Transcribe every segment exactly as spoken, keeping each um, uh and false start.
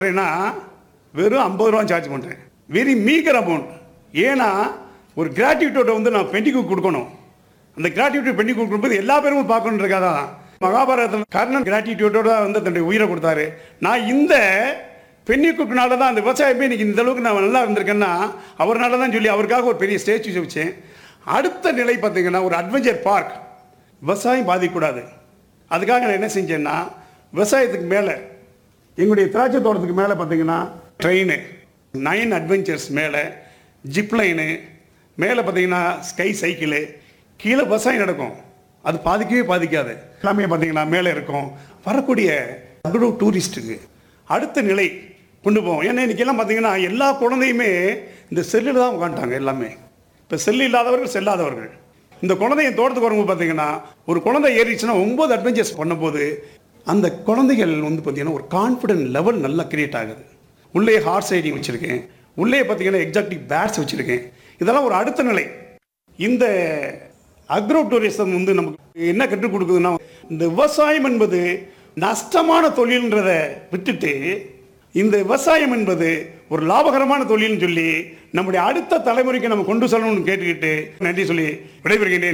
ஏன்னா வெறும் ஐம்பது ரூபா சார்ஜ் பண்ணுறேன். Very meagre amount. ஏன்னா ஒரு கிராட்டிவிட்டியோட வந்து நான் பெண்டிக்கு கொடுக்கணும். அந்த கிராட்டிவிட்டி பெண்டிக்கு கொடுக்கும்போது எல்லா பேரும் பார்க்கணுன்றக்காக தான் மகாபாரதத்தில் கர்ணன் கிராட்டிவிட்டியோட வந்து தன்னுடைய உயிரை கொடுத்தாரு. நான் இந்த பெண்ணிக்குனால தான் அந்த விவசாயமே இன்னைக்கு இந்த அளவுக்கு நான் நல்லா இருந்திருக்கேன்னா அவர்னால தான் சொல்லி அவருக்காக ஒரு பெரிய ஸ்டேச்சு வச்சேன். அடுத்த நிலை பார்த்தீங்கன்னா ஒரு அட்வென்ச்சர் பார்க். விவசாயம் பாதிக்கக்கூடாது, அதுக்காக நான் என்ன செஞ்சேன்னா விவசாயத்துக்கு மேலே எங்களுடைய திராட்சை தோட்டத்துக்கு மேலே பார்த்தீங்கன்னா ட்ரெயின், நைன் அட்வென்ச்சர்ஸ் மேலே, ஜிப்லைனு மேலே பார்த்தீங்கன்னா ஸ்கை சைக்கிளு, கீழே விவசாயம் நடக்கும். அது பாதிக்கவே பாதிக்காது. எல்லாமே பார்த்தீங்கன்னா மேலே இருக்கும். வரக்கூடிய அக்ரோ டூரிஸ்ட்டுக்கு அடுத்த நிலை கொண்டு போவோம். ஏன்னா இன்றைக்கெல்லாம் பார்த்தீங்கன்னா எல்லா குழந்தையுமே இந்த செல்லில் தான் உட்காந்துட்டாங்க. எல்லாமே இப்போ செல்லு இல்லாதவர்கள் செல்லாதவர்கள். இந்த குழந்தைய தோட்டத்துக்கு வரும்போது பார்த்தீங்கன்னா ஒரு குழந்தை ஏறிச்சுன்னா ஒம்பது அட்வென்ச்சர்ஸ் பண்ணும்போது அந்த குழந்தைகள் வந்து பார்த்தீங்கன்னா ஒரு கான்ஃபிடென்ட் லெவல் நல்லா கிரியேட் ஆகுது. உள்ளே ஹார்ஸ் ரைடிங் வச்சுருக்கேன், உள்ளே பார்த்தீங்கன்னா எக்ஸாக்டிவ் பேட்ஸ் வச்சுருக்கேன். இதெல்லாம் ஒரு அடுத்த நிலை. இந்த அக்ரோ டூரிசம் வந்து நமக்கு என்ன கற்றுக் கொடுக்குதுன்னா இந்த விவசாயம் என்பது நஷ்டமான தொழில்ன்றதை விட்டுட்டு இந்த விவசாயம் என்பது ஒரு லாபகரமான தொழில்னு சொல்லி நம்முடைய அடுத்த தலைமுறைக்கு நம்ம கொண்டு செல்லணும்னு கேட்டுக்கிட்டு நன்றி சொல்லி விடைபெறுகின்றேன்.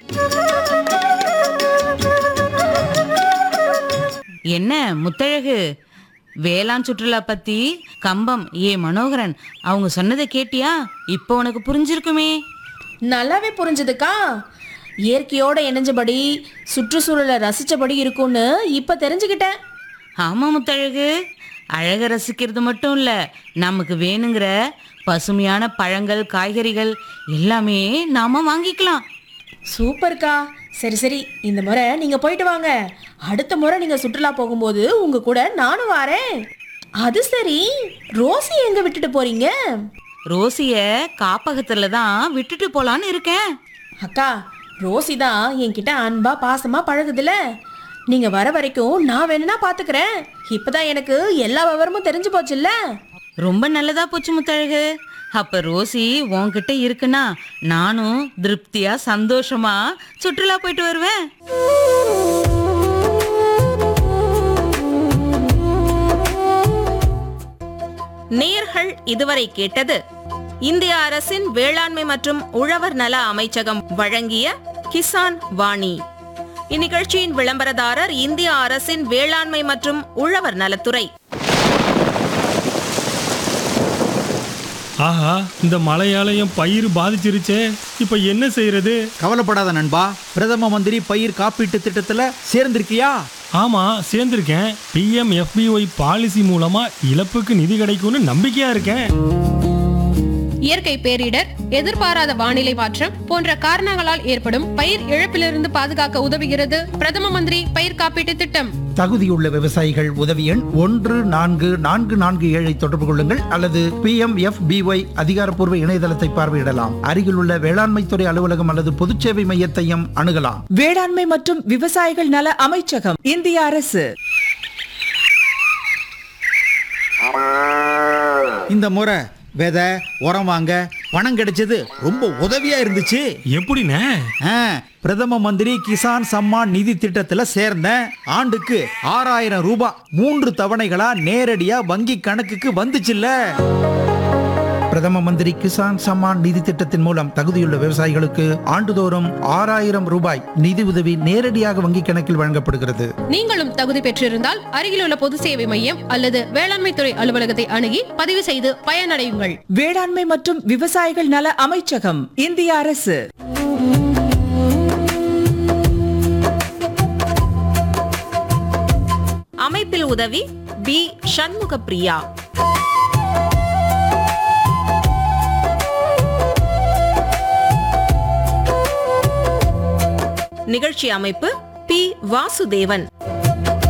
என்ன முத்தழகு, வேளாண் சுற்றுலா பத்தி கம்பம் ஏ மனோகரன் அவங்க சொன்னதை கேட்டியா? இப்போ உனக்கு புரிஞ்சிருக்குமே. நல்லாவே புரிஞ்சுதுக்கா. இயற்கையோட இணைஞ்சபடி சுற்றுச்சூழலை ரசிச்சபடி இருக்கும்னு இப்ப தெரிஞ்சுக்கிட்டேன். ஆமா முத்தழகு, அழக ரசிக்கிறது மட்டும் இல்ல, நமக்கு வேணுங்கிற பசுமையான பழங்கள் காய்கறிகள் எல்லாமே நாம வாங்கிக்கலாம். சூப்பர்க்கா. சரி சரி, இந்த முறை நீங்க போயிட்டு வாங்க. அடுத்த முறை நீங்க சுற்றுலா போகும்போது உங்க கூட நானும் வரேன். அது சரி, ரோசி எங்க விட்டுட்டு போறீங்க? ரோசிய காப்பகத்துல தான் விட்டுட்டு போலான்னு இருக்கேன். அக்கா, ரோசி தான் என்கிட்ட அன்பா பாசமா பழகுதுல. நீங்க வர வரைக்கும் நான் வேணும்னா பாத்துக்கிறேன். இப்பதான் எனக்கு எல்லா விவரமும் தெரிஞ்சு போச்சுல்ல. ரொம்ப நல்லதா போச்சு முத்தழகு. அப்ப ரோசி உன்கிட்ட இருக்குன்னா நானும் திருப்தியா சந்தோஷமா சுற்றுலா போயிட்டு வருவேன். நேயர்கள் இதுவரை கேட்டது இந்திய அரசின் வேளாண்மை மற்றும் உழவர் நல அமைச்சகம் வழங்கிய கிசான் வாணி. இந்நிகழ்ச்சியின் விளம்பரதாரர் இந்திய அரசின் வேளாண்மை மற்றும் உழவர் நலத்துறை. ஆஹா, இந்த மழையாலயம் பயிர் பாதிச்சிருச்சே, இப்ப என்ன செய்யறது? கவலைப்படாத நண்பா, பிரதம மந்திரி பயிர் காப்பீட்டு திட்டத்துல சேர்ந்திருக்கியா? ஆமா, சேர்ந்திருக்கேன். B M F B Y policy மூலமா இழப்புக்கு நிதி கிடைக்கும்னு நம்பிக்கையா இருக்கேன். இயற்கை பேரிடர், எதிர்பாராத வானிலை மாற்றம் போன்ற காரணங்களால் ஏற்படும் பயிர் இழப்பிலிருந்து பாதுகாக்க உதவுகிறது பிரதம மந்திரி பயிர் காப்பீட்டு திட்டம். தகுதியுள்ள விவசாயிகள் உதவி எண் ஒன்று நான்கு நான்கு நான்கு ஏழை தொடர்பு கொள்ளுங்கள் அல்லது B M F B Y அதிகாரப்பூர்வ இணையதளத்தை பார்வையிடலாம். அருகிலுள்ள வேளாண்மை துறை அலுவலகம் அல்லது பொதுச்சேவை மையத்தையும் அணுகலாம். வேளாண்மை மற்றும் விவசாயிகள் நல அமைச்சகம், இந்திய அரசு. இந்த முறை விதை உரம் வாங்க பணம் கிடைச்சது ரொம்ப உதவியா இருந்துச்சு. எப்படிண்ணே? பிரதம மந்திரி கிசான் சம்மான் நிதி திட்டத்துல சேர்ந்தேன். ஆண்டுக்கு ஆறாயிரம் ரூபாய் மூன்று தவணைகளா நேரடியா வங்கி கணக்குக்கு வந்துச்சுல்ல. பிரதம மந்திரி கிசான் சம்மான் நிதி திட்டத்தின் மூலம் தகுதியுள்ள விவசாயிகளுக்கு ஆண்டுதோறும் ஆறாயிரம் ரூபாய் நிதி உதவி நேரடியாக வங்கி கணக்கில் வழங்கப்படுகிறது. நீங்களும் தகுதி பெற்றிருந்தால் அருகிலுள்ள பொது சேவை மையம் அல்லது வேளாண்மை துறை அலுவலகத்தை அணுகி பதிவு செய்து பயனடையுங்கள். வேளாண்மை மற்றும் விவசாயிகள் நல அமைச்சகம், இந்திய அரசு. அமைப்பில் உதவி பி சண்முக பிரியா. நிகழ்ச்சி அமைப்பு பி வாசுதேவன்.